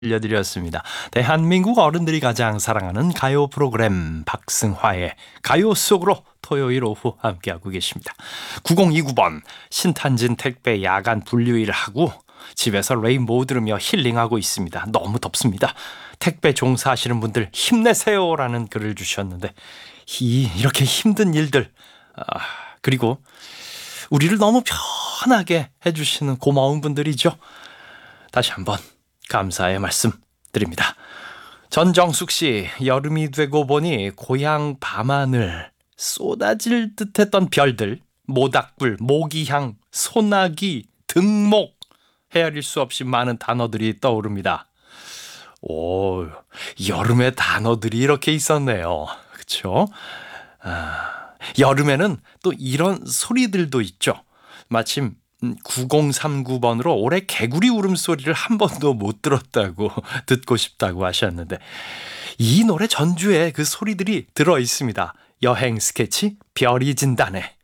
들려드렸습니다. 대한민국 어른들이 가장 사랑하는 가요 프로그램 박승화의 가요 속으로 토요일 오후 함께하고 계십니다. 9029번 신탄진 택배 야간 분류일을 하고 집에서 레인보우 들으며 힐링하고 있습니다. 너무 덥습니다. 택배 종사하시는 분들 힘내세요라는 글을 주셨는데 이렇게 힘든 일들 그리고 우리를 너무 편하게 해주시는 고마운 분들이죠. 다시 한번 감사의 말씀 드립니다. 전정숙 씨, 여름이 되고 보니 고향 밤하늘 쏟아질 듯했던 별들, 모닥불, 모기향, 소나기, 등목 헤아릴 수 없이 많은 단어들이 떠오릅니다. 오, 여름의 단어들이 이렇게 있었네요. 그렇죠? 여름에는 또 이런 소리들도 있죠. 마침 9039번으로 올해 개구리 울음소리를 한 번도 못 들었다고 듣고 싶다고 하셨는데 이 노래 전주에 그 소리들이 들어 있습니다. 여행 스케치 별이 진다네.